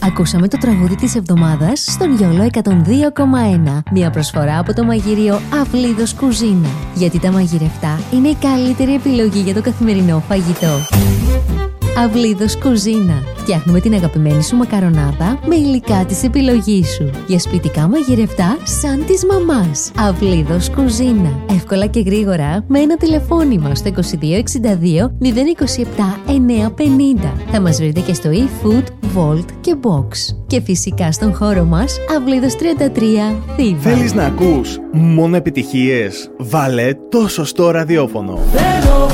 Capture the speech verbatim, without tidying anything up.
Ακούσαμε το τραγούδι της εβδομάδας στον Γιόλο εκατόν δύο κόμμα ένα. Μια προσφορά από το μαγειρίο Αυλίδος Κουζίνα. Γιατί τα μαγειρευτά είναι η καλύτερη επιλογή για το καθημερινό φαγητό. Αυλίδος Κουζίνα. Φτιάχνουμε την αγαπημένη σου μακαρονάδα με υλικά της επιλογής σου. Για σπιτικά μαγειρευτά σαν της μαμάς. Αυλίδος Κουζίνα. Εύκολα και γρήγορα με ένα τηλεφώνημα στο είκοσι δύο εξήντα δύο μηδέν είκοσι επτά εννιακόσια πενήντα. Θα μας βρείτε και στο eFood, Volt και Box. Και φυσικά στον χώρο μας, Αυλίδος τριάντα τρία, Θήβα. Θέλεις να ακούς μόνο επιτυχίες? Βάλε το σωστό ραδιόφωνο. Θέλω